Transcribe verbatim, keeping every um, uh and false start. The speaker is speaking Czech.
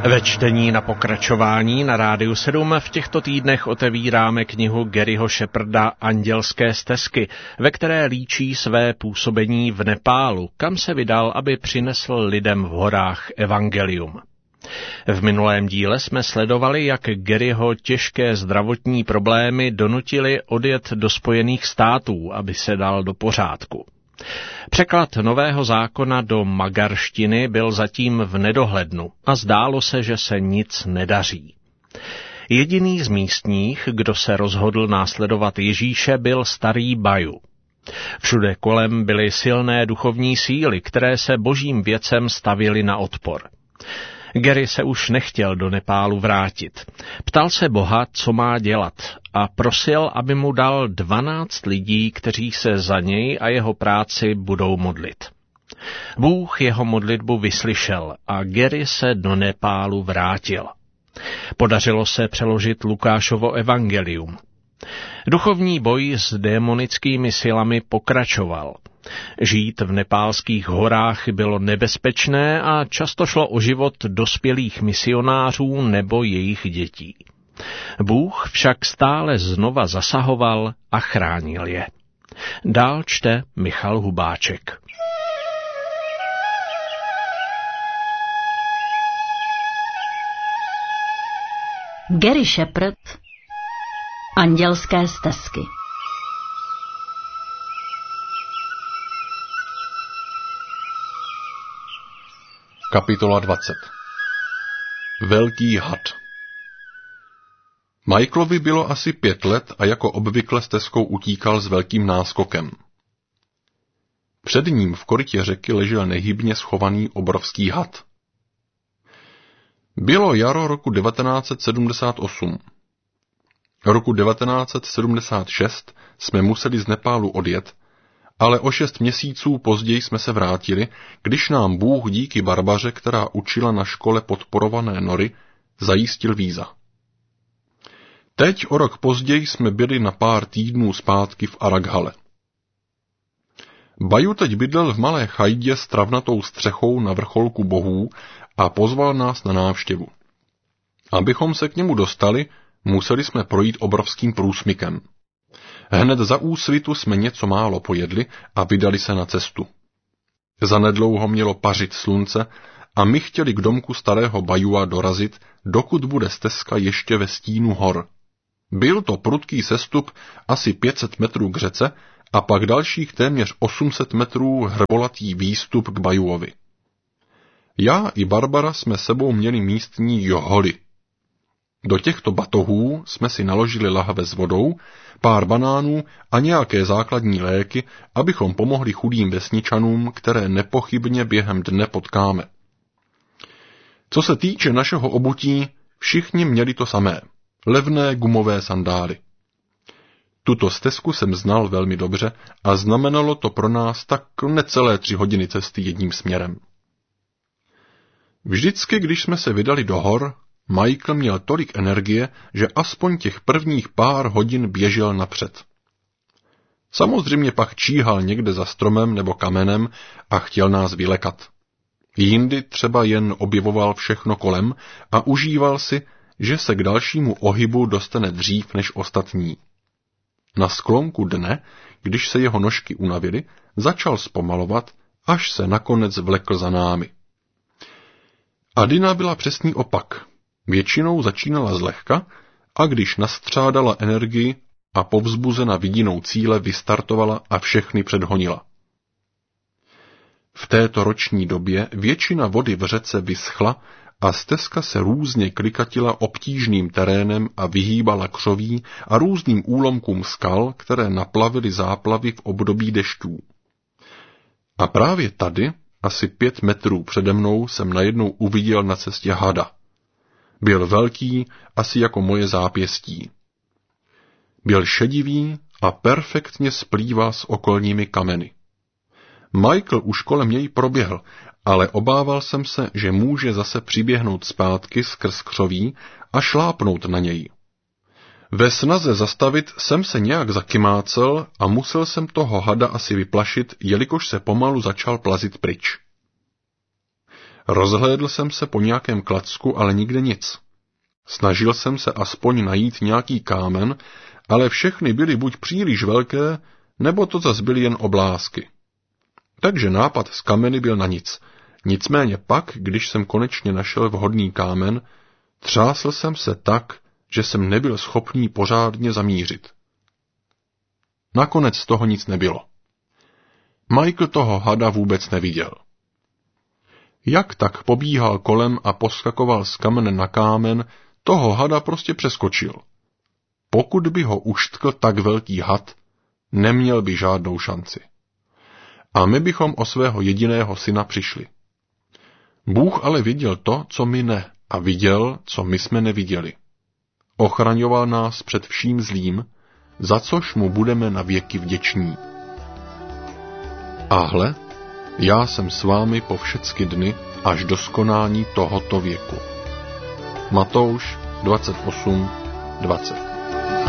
Ve čtení na pokračování na Rádiu sedm v těchto týdnech otevíráme knihu Garyho Sheparda Andělské stezky, ve které líčí své působení v Nepálu, kam se vydal, aby přinesl lidem v horách evangelium. V minulém díle jsme sledovali, jak Garyho těžké zdravotní problémy donutily odjet do Spojených států, aby se dal do pořádku. Překlad Nového zákona do magarštiny byl zatím v nedohlednu a zdálo se, že se nic nedaří. Jediný z místních, kdo se rozhodl následovat Ježíše, byl starý Baju. Všude kolem byly silné duchovní síly, které se božím věcem stavěly na odpor. Gary se už nechtěl do Nepálu vrátit. Ptal se Boha, co má dělat, a prosil, aby mu dal dvanáct lidí, kteří se za něj a jeho práci budou modlit. Bůh jeho modlitbu vyslyšel a Gary se do Nepálu vrátil. Podařilo se přeložit Lukášovo evangelium. Duchovní boj s démonickými silami pokračoval. Žít v nepálských horách bylo nebezpečné a často šlo o život dospělých misionářů nebo jejich dětí. Bůh však stále znova zasahoval a chránil je. Dál čte Michal Hubáček. Gary Shepard Andělské stezky. Kapitola dvacet. Velký had. Michaelovi bylo asi pět let a jako obvykle stezkou utíkal s velkým náskokem. Před ním v korytě řeky ležel nehybně schovaný obrovský had. Bylo jaro roku devatenáct set sedmdesát osm. Roku devatenáct set sedmdesát šest jsme museli z Nepálu odjet, ale o šest měsíců později jsme se vrátili, když nám Bůh díky Barbaře, která učila na škole podporované nory, zajistil víza. Teď o rok později jsme byli na pár týdnů zpátky v Araghale. Baju teď bydlel v malé chajdě s travnatou střechou na vrcholku bohů a pozval nás na návštěvu. Abychom se k němu dostali, museli jsme projít obrovským průsmykem. Hned za úsvitu jsme něco málo pojedli a vydali se na cestu. Zanedlouho mělo pařit slunce a my chtěli k domku starého Bajua dorazit, dokud bude stezka ještě ve stínu hor. Byl to prudký sestup asi pět set metrů k řece a pak dalších téměř osm set metrů hrbolatý výstup k Bajuovi. Já i Barbara jsme sebou měli místní joholy. Do těchto batohů jsme si naložili lahve s vodou, pár banánů a nějaké základní léky, abychom pomohli chudým vesničanům, které nepochybně během dne potkáme. Co se týče našeho obutí, všichni měli to samé. Levné gumové sandály. Tuto stezku jsem znal velmi dobře a znamenalo to pro nás tak necelé tři hodiny cesty jedním směrem. Vždycky, když jsme se vydali do hor, Michael měl tolik energie, že aspoň těch prvních pár hodin běžel napřed. Samozřejmě pak číhal někde za stromem nebo kamenem a chtěl nás vylekat. Jindy třeba jen objevoval všechno kolem a užíval si, že se k dalšímu ohybu dostane dřív než ostatní. Na sklonku dne, když se jeho nožky unavily, začal zpomalovat, až se nakonec vlekl za námi. Adina byla přesný opak. Většinou začínala zlehka a když nastřádala energii a povzbuzena vidinou cíle vystartovala a všechny předhonila. V této roční době většina vody v řece vyschla a stezka se různě klikatila obtížným terénem a vyhýbala křoví a různým úlomkům skal, které naplavily záplavy v období dešťů. A právě tady, asi pět metrů přede mnou, jsem najednou uviděl na cestě hada. Byl velký, asi jako moje zápěstí. Byl šedivý a perfektně splýval s okolními kameny. Michael už kolem něj proběhl, ale obával jsem se, že může zase přiběhnout zpátky skrz křoví a šlápnout na něj. Ve snaze zastavit jsem se nějak zakymácel a musel jsem toho hada asi vyplašit, jelikož se pomalu začal plazit pryč. Rozhlédl jsem se po nějakém klacku, ale nikde nic. Snažil jsem se aspoň najít nějaký kámen, ale všechny byly buď příliš velké, nebo to zas byly jen oblásky. Takže nápad s kameny byl na nic. Nicméně pak, když jsem konečně našel vhodný kámen, třásl jsem se tak, že jsem nebyl schopný pořádně zamířit. Nakonec z toho nic nebylo. Michael toho hada vůbec neviděl. Jak tak pobíhal kolem a poskakoval z kamene na kámen, toho hada prostě přeskočil. Pokud by ho uštkl tak velký had, neměl by žádnou šanci. A my bychom o svého jediného syna přišli. Bůh ale viděl to, co my ne, a viděl, co my jsme neviděli. Ochraňoval nás před vším zlým, za což mu budeme na věky vděční. A hle, já jsem s vámi po všecky dny až do skonání tohoto věku. Matouš dvacet osm dvacet